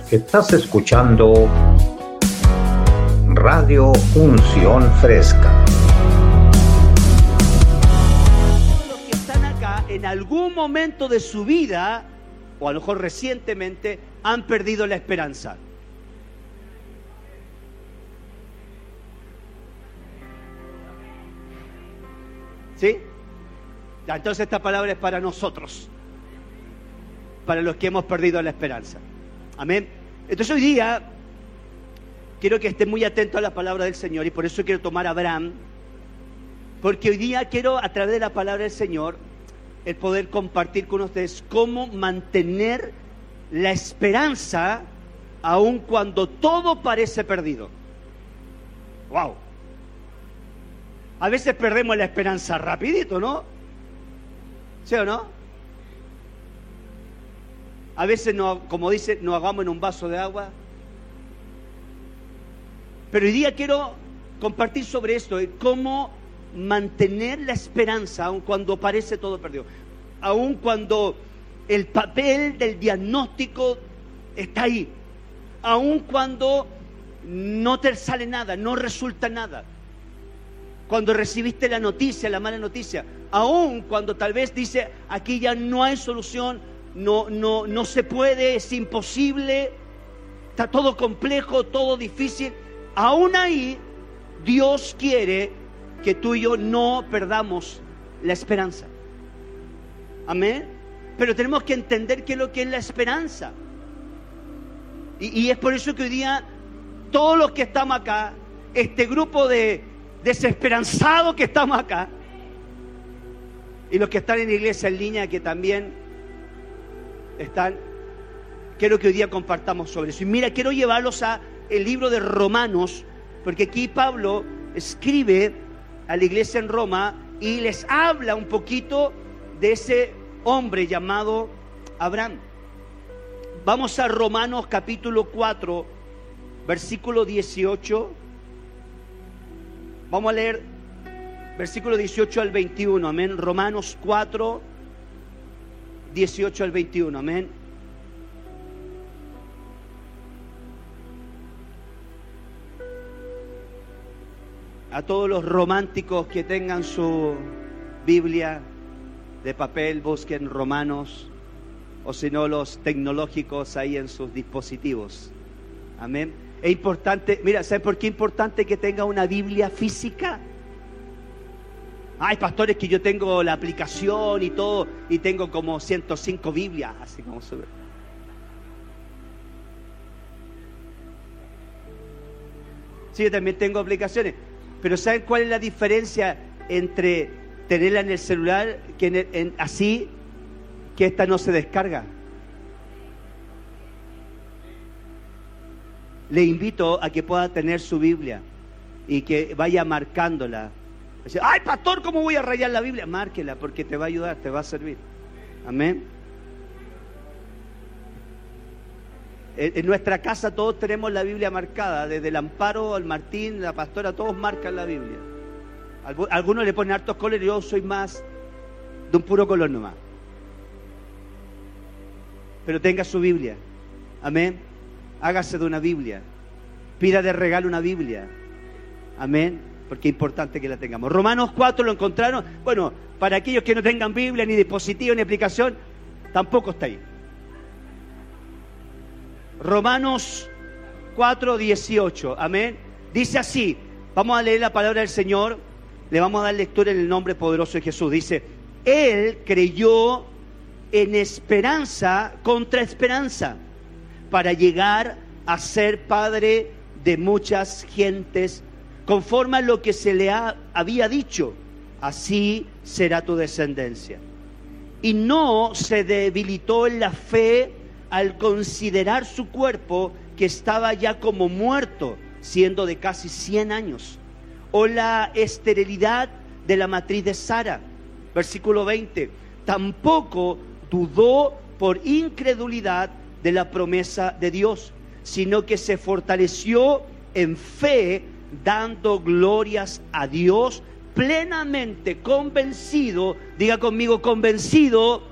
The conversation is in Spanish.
Estás escuchando Radio Unción Fresca. Los que están acá en algún momento de su vida, o a lo mejor recientemente, han perdido la esperanza. ¿Sí? Ya, entonces esta palabra es para nosotros, para los que hemos perdido la esperanza. Amén. Entonces hoy día quiero que estén muy atentos a la palabra del Señor, y por eso quiero tomar a Abraham, porque hoy día quiero, a través de la palabra del Señor, el poder compartir con ustedes cómo mantener la esperanza aun cuando todo parece perdido. ¡Wow! A veces perdemos la esperanza rapidito, ¿no? ¿Sí o no? A veces, como dice, nos ahogamos en un vaso de agua. Pero hoy día quiero compartir sobre esto, cómo mantener la esperanza aun cuando parece todo perdido. Aun cuando el papel del diagnóstico está ahí. Aun cuando no te sale nada, no resulta nada. Cuando recibiste la noticia, la mala noticia. Aun cuando tal vez dice, aquí ya no hay solución, no se puede, es imposible, está todo complejo, todo difícil. Aún ahí, Dios quiere que tú y yo no perdamos la esperanza. Amén. Pero tenemos que entender qué es lo que es la esperanza. Y es por eso que hoy día, todos los que estamos acá, este grupo de desesperanzados que estamos acá, y los que están en la iglesia en línea que también están, quiero que hoy día compartamos sobre eso. Y mira, quiero llevarlos a el libro de Romanos, porque aquí Pablo escribe a la iglesia en Roma y les habla un poquito de ese hombre llamado Abraham. Vamos a Romanos capítulo 4, versículo 18. Vamos a leer versículo 18 al 21, amén. Romanos 4, 18 al 21, amén. A todos los románticos que tengan su Biblia de papel, busquen Romanos, o si no, los tecnológicos ahí en sus dispositivos. Amén. Es importante, mira, ¿sabe por qué es importante que tenga una Biblia física? Hay pastores que yo tengo la aplicación y todo, y tengo como 105 Biblias, así como sube. Sí, yo también tengo aplicaciones, pero ¿saben cuál es la diferencia entre tenerla en el celular que así, que esta no se descarga? Le invito a que pueda tener su Biblia y que vaya marcándola. Dice, ay, pastor, ¿cómo voy a rayar la Biblia? Márquela, porque te va a ayudar, te va a servir. Amén. En nuestra casa todos tenemos la Biblia marcada, desde el Amparo al Martín, la pastora, todos marcan la Biblia. Algunos le ponen hartos colores, yo soy más de un puro color nomás. Pero tenga su Biblia. Amén. Hágase de una Biblia. Pida de regalo una Biblia. Amén. Porque es importante que la tengamos. Romanos 4, ¿lo encontraron? Bueno, para aquellos que no tengan Biblia, ni dispositivo, ni aplicación, tampoco está ahí. Romanos 4, 18. Amén. Dice así. Vamos a leer la palabra del Señor. Le vamos a dar lectura en el nombre poderoso de Jesús. Dice, Él creyó en esperanza contra esperanza, para llegar a ser padre de muchas gentes, conforme a lo que se le había dicho, así será tu descendencia. Y no se debilitó en la fe al considerar su cuerpo, que estaba ya como muerto, siendo de casi 100 años, o la esterilidad de la matriz de Sara. Versículo 20, tampoco dudó por incredulidad de la promesa de Dios, sino que se fortaleció en fe, dando glorias a Dios, plenamente convencido, diga conmigo, convencido